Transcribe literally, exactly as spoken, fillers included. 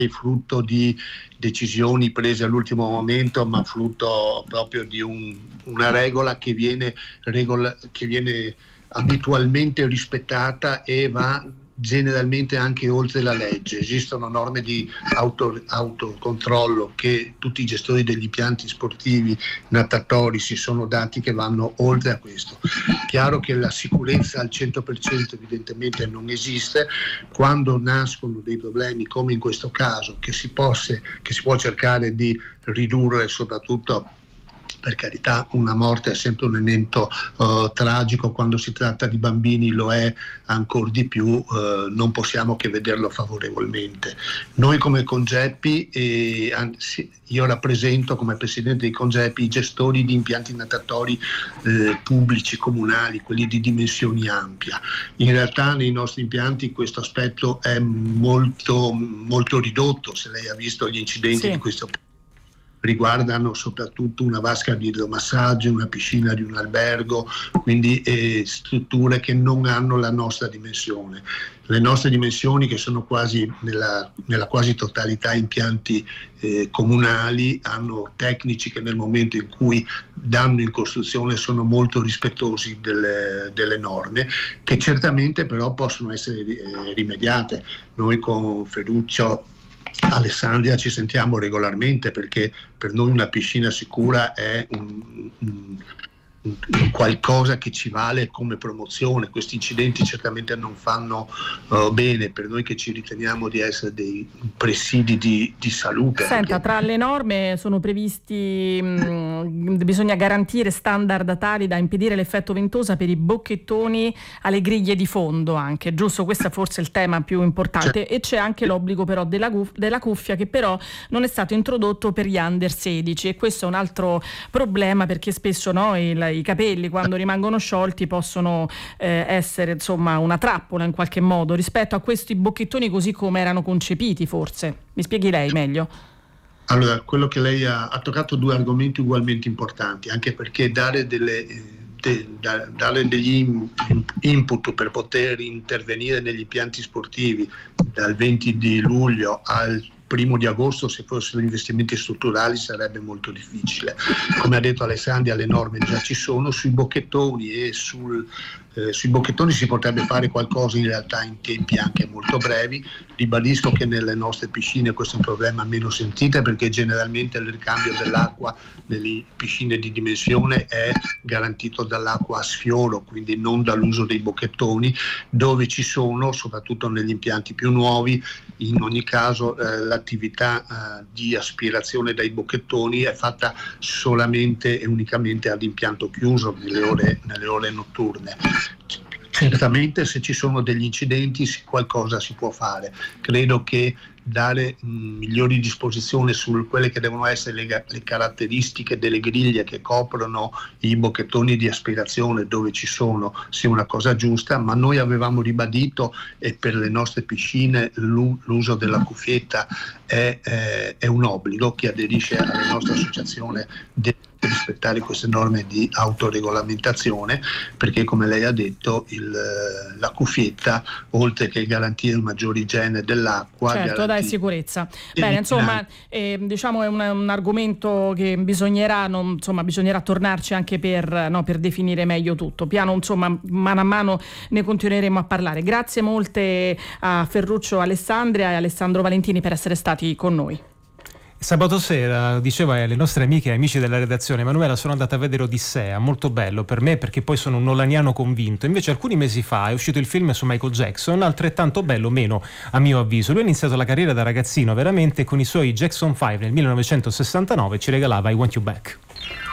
frutto di decisioni prese all'ultimo momento, ma frutto proprio di un, una regola che viene, regola che viene abitualmente rispettata e va generalmente anche oltre la legge. Esistono norme di auto, autocontrollo che tutti i gestori degli impianti sportivi natatori si sono dati, che vanno oltre a questo. Chiaro che la sicurezza al cento per cento evidentemente non esiste. Quando nascono dei problemi come in questo caso, che si, possa, che si può cercare di ridurre, soprattutto, per carità, una morte è sempre un evento uh, tragico, quando si tratta di bambini lo è ancora di più, uh, non possiamo che vederlo favorevolmente. Noi come Congepi, eh, anzi, io rappresento come presidente di Congepi i gestori di impianti natatori eh, pubblici, comunali, quelli di dimensioni ampie. In realtà nei nostri impianti questo aspetto è molto, molto ridotto. Se lei ha visto gli incidenti, sì, di questo riguardano soprattutto una vasca di idromassaggio, una piscina di un albergo, quindi eh, strutture che non hanno la nostra dimensione. Le nostre dimensioni, che sono quasi nella, nella quasi totalità impianti eh, comunali, hanno tecnici che nel momento in cui danno in costruzione sono molto rispettosi delle, delle norme, che certamente però possono essere eh, rimediate. Noi con Ferruccio, Alessandria ci sentiamo regolarmente, perché per noi una piscina sicura è un, un, un qualcosa che ci vale come promozione. Questi incidenti certamente non fanno uh, bene per noi che ci riteniamo di essere dei presidi di, di salute. Senta, tra le norme sono previsti, mh, bisogna garantire standard tali da impedire l'effetto ventosa per i bocchettoni alle griglie di fondo anche, giusto? Questo è forse il tema più importante. C'è. E c'è anche l'obbligo però della, della cuffia, che però non è stato introdotto per gli under sedici, e questo è un altro problema, perché spesso, no, il, i capelli quando rimangono sciolti possono eh, essere insomma una trappola in qualche modo rispetto a questi bocchettoni così come erano concepiti. Forse mi spieghi lei meglio? Allora, quello che lei ha, ha toccato due argomenti ugualmente importanti, anche perché dare delle de, da, dare degli input per poter intervenire negli impianti sportivi dal venti di luglio al primo di agosto, se fossero investimenti strutturali, sarebbe molto difficile. Come ha detto Alessandria, le norme già ci sono. Sui bocchettoni e sul, eh, sui bocchettoni si potrebbe fare qualcosa in realtà in tempi anche molto brevi. Ribadisco che nelle nostre piscine questo è un problema meno sentito, perché generalmente il ricambio dell'acqua nelle piscine di dimensione è garantito dall'acqua a sfioro, quindi non dall'uso dei bocchettoni. Dove ci sono, soprattutto negli impianti più nuovi, in ogni caso eh, l'attività eh, di aspirazione dai bocchettoni è fatta solamente e unicamente ad impianto chiuso nelle ore, nelle ore notturne. Certamente se ci sono degli incidenti qualcosa si può fare. Credo che dare mh, migliori disposizioni su quelle che devono essere le, le caratteristiche delle griglie che coprono i bocchettoni di aspirazione dove ci sono sia una cosa giusta, ma noi avevamo ribadito, e per le nostre piscine l'uso della cuffietta è, è, è un obbligo. Chi aderisce alla nostra associazione deve rispettare queste norme di autoregolamentazione, perché come lei ha detto il, la cuffietta, oltre che garantire una maggiore igiene dell'acqua, certo, dà sicurezza. Bene, insomma, eh, diciamo è un, un argomento che bisognerà, non, insomma, bisognerà tornarci anche per, no, per definire meglio tutto. Piano, insomma, mano a mano ne continueremo a parlare. Grazie molte a Ferruccio Alessandria e Alessandro Valentini per essere stati con noi. Sabato sera, diceva alle nostre amiche e amici della redazione, Emanuela, sono andata a vedere Odissea, molto bello per me perché poi sono un nolaniano convinto. Invece alcuni mesi fa è uscito il film su Michael Jackson, altrettanto bello, meno a mio avviso. Lui ha iniziato la carriera da ragazzino veramente, con i suoi Jackson cinque nel millenovecentosessantanove ci regalava I Want You Back.